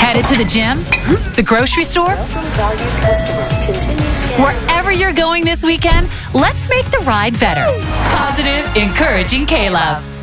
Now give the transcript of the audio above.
Headed to the gym? The grocery store? Wherever you're going this weekend, let's make the ride better. Positive, encouraging K-Love.